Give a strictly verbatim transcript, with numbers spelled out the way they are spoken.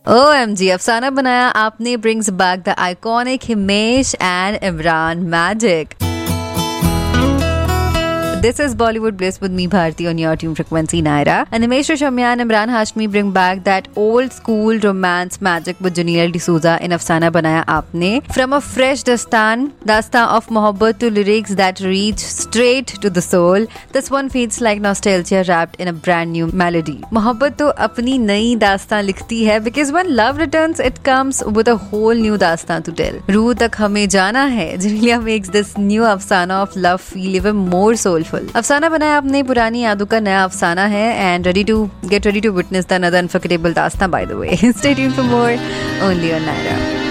O M G, अफसाना बनाया आपने brings back the iconic Himesh and Imran magic. This is Bollywood Bliss with me Bharti on your tune frequency Naira. And Himesh Reshammiya and Imran Hashmi bring back that old school romance magic with Janeel D'Souza in Afsana Banaya Aapne. From a fresh dastan, dastan of mohabbat to lyrics that reach straight to the soul, this one feels like nostalgia wrapped in a brand new melody. Mohabbat to apni nayi dastan likhti hai because when love returns, it comes with a whole new dastan to tell. Ruh tak hame jana hai. Janeela makes this new Afsana of love feel even more soulful. अफसाना बनाया आपने पुरानी यादों का नया अफसाना है and ready to get ready to witness the another unforgettable दास्तां by the way. Stay tuned for more only on Naira.